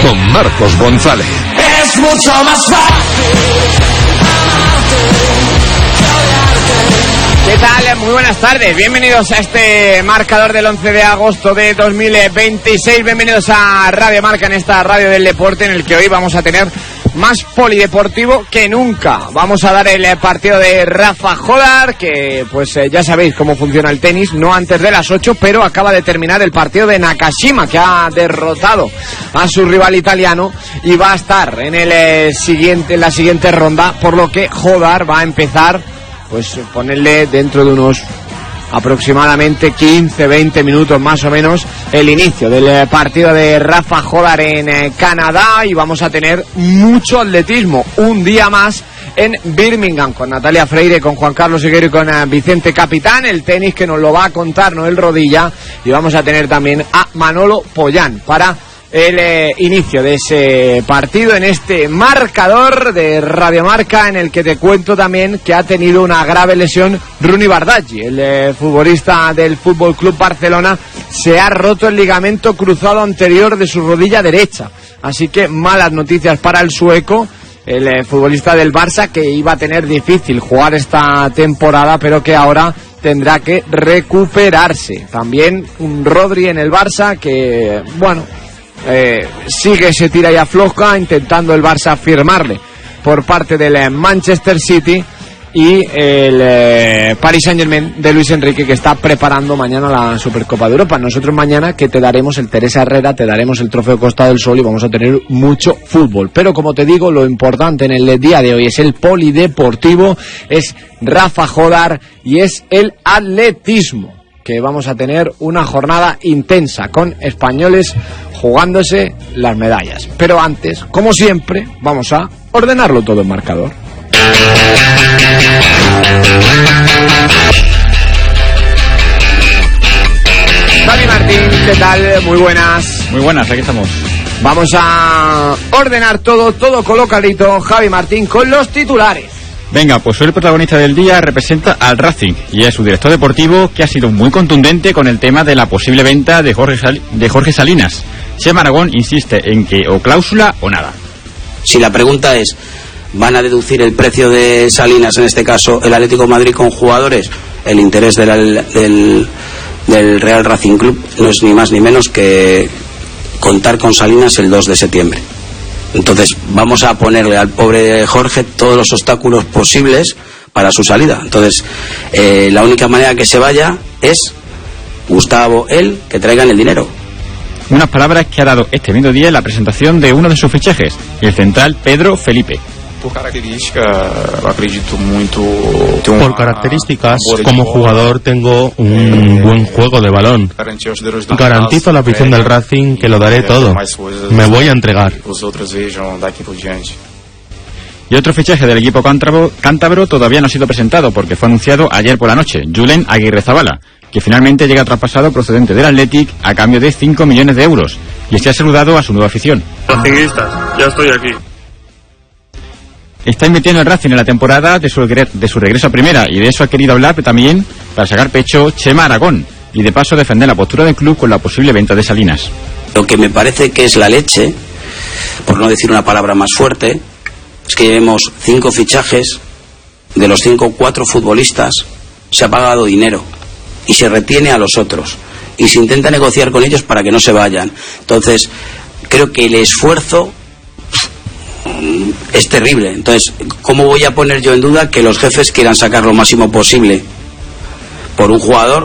con Marcos González. Es mucho más fácil ¿Qué tal? Muy buenas tardes, bienvenidos a este marcador del 11 de agosto de 2026, bienvenidos a Radio Marca, en esta radio del deporte en el que hoy vamos a tener más polideportivo que nunca. Vamos a dar el partido de Rafa Jodar, que pues ya sabéis cómo funciona el tenis, no antes de las 8, pero acaba de terminar el partido de Nakashima, que ha derrotado a su rival italiano y va a estar en la siguiente ronda, por lo que Jodar va a empezar, pues ponerle dentro de unos aproximadamente 15-20 minutos más o menos el inicio del partido de Rafa Jodar en Canadá, y vamos a tener mucho atletismo un día más en Birmingham, con Natalia Freire, con Juan Carlos Higuero y con Vicente Capitán. El tenis que nos lo va a contar Noel Rodilla, y vamos a tener también a Manolo Pollán para el inicio de ese partido en este marcador de Radio Marca, en el que te cuento también que ha tenido una grave lesión Runi Bardghji, el futbolista del Fútbol Club Barcelona. Se ha roto el ligamento cruzado anterior de su rodilla derecha, así que malas noticias para el sueco, el futbolista del Barça, que iba a tener difícil jugar esta temporada, pero que ahora tendrá que recuperarse. También un Rodri en el Barça que, bueno, sigue, se tira y afloja, intentando el Barça firmarle por parte del Manchester City, y el Paris Saint-Germain de Luis Enrique, que está preparando mañana la Supercopa de Europa. Nosotros mañana, que te daremos el Teresa Herrera, te daremos el Trofeo Costa del Sol, y vamos a tener mucho fútbol. Pero como te digo, lo importante en el día de hoy es el polideportivo, es Rafa Jodar y es el atletismo, que vamos a tener una jornada intensa con españoles jugándose las medallas. Pero antes, como siempre, vamos a ordenarlo todo en marcador. Javi Martín, ¿qué tal? Muy buenas. Muy buenas, aquí estamos. Vamos a ordenar todo colocadito. Javi Martín, con los titulares. Venga, pues hoy el protagonista del día representa al Racing y es su director deportivo, que ha sido muy contundente con el tema de la posible venta de Jorge Salinas. Chema Aragón insiste en que o cláusula o nada. Si la pregunta es, ¿van a deducir el precio de Salinas, en este caso el Atlético de Madrid, con jugadores? El interés del Real Racing Club no es ni más ni menos que contar con Salinas el 2 de septiembre. Entonces vamos a ponerle al pobre Jorge todos los obstáculos posibles para su salida. Entonces la única manera que se vaya es Gustavo, él, que traigan el dinero. Unas palabras que ha dado este mismo día en la presentación de uno de sus fichajes, el central Pedro Felipe. Por características, como jugador tengo un buen juego de balón. Garantizo a la afición del Racing que lo daré todo. Me voy a entregar. Y otro fichaje del equipo cántabro todavía no ha sido presentado, porque fue anunciado ayer por la noche, Julen Aguirrezabala, que finalmente llega traspasado procedente del Athletic a cambio de 5 millones de euros, y se ha saludado a su nueva afición. Racinguistas, ya estoy aquí. Está invirtiendo el Racing en la temporada de su regreso a primera, y de eso ha querido hablar también para sacar pecho Chema Aragón, y de paso defender la postura del club con la posible venta de Salinas. Lo que me parece que es la leche, por no decir una palabra más fuerte, es que llevemos 5 fichajes, de los 5, 4 futbolistas, se ha pagado dinero y se retiene a los otros y se intenta negociar con ellos para que no se vayan. Entonces creo que el esfuerzo es terrible. Entonces, ¿cómo voy a poner yo en duda que los jefes quieran sacar lo máximo posible por un jugador